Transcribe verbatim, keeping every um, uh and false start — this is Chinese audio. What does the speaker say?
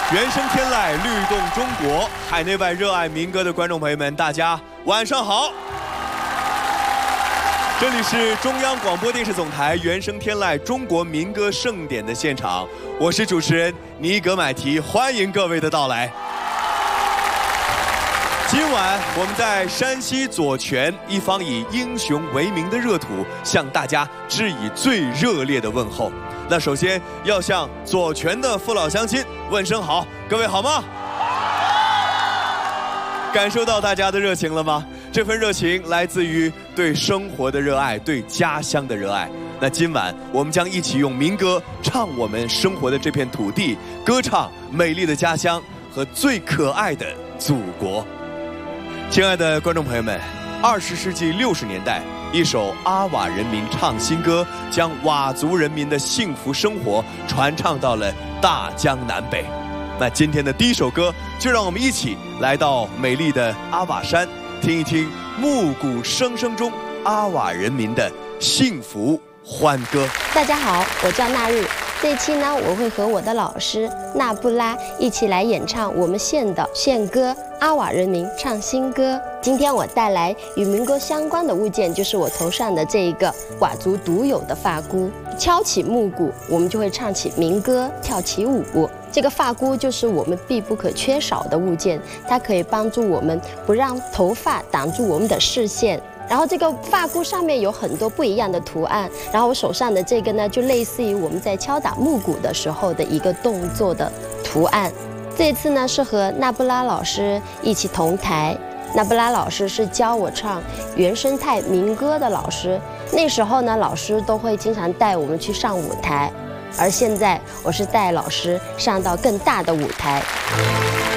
原声天籁，律动中国，海内外热爱民歌的观众朋友们，大家晚上好！这里是中央广播电视总台原声天籁中国民歌盛典的现场，我是主持人尼格买提，欢迎各位的到来。今晚我们在山西左权，一方以英雄为名的热土，向大家致以最热烈的问候。那首先要向左权的父老乡亲问声好，各位好吗？感受到大家的热情了吗？这份热情来自于对生活的热爱，对家乡的热爱。那今晚我们将一起用民歌唱我们生活的这片土地，歌唱美丽的家乡和最可爱的祖国。亲爱的观众朋友们，二十世纪六十年代，一首阿瓦人民唱新歌，将佤族人民的幸福生活传唱到了大江南北。那今天的第一首歌，就让我们一起来到美丽的阿瓦山，听一听暮鼓声声中阿瓦人民的幸福欢歌。 大家好，我叫纳日。这一期呢，我会和我的老师纳布拉一起来演唱我们县的县歌《阿瓦人民唱新歌》。今天我带来与民歌相关的物件，就是我头上的这一个佤族独有的发箍。敲起木鼓，我们就会唱起民歌，跳起舞。这个发箍就是我们必不可缺少的物件，它可以帮助我们不让头发挡住我们的视线。然后这个发箍上面有很多不一样的图案，然后我手上的这个呢，就类似于我们在敲打木鼓的时候的一个动作的图案。这一次呢，是和纳布拉老师一起同台。纳布拉老师是教我唱原生态民歌的老师，那时候呢，老师都会经常带我们去上舞台，而现在我是带老师上到更大的舞台。